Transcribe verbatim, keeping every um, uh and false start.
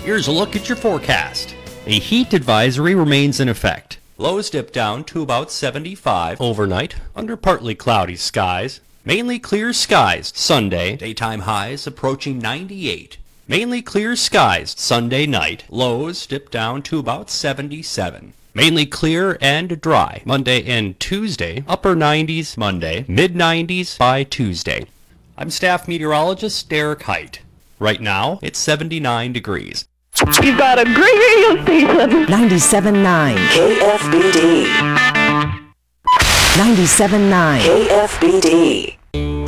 Here's a look at your forecast. A heat advisory remains in effect. Lows dip down to about seventy-five overnight under partly cloudy skies. Mainly clear skies Sunday. Daytime highs approaching ninety-eight. Mainly clear skies Sunday night. Lows dip down to about seventy-seven. Mainly clear and dry Monday and Tuesday. Upper nineties Monday. Mid nineties by Tuesday. I'm staff meteorologist Derek Height. Right now, it's seventy-nine degrees. You've got a great radio station. ninety-seven point nine K F B D. ninety-seven point nine K F B D.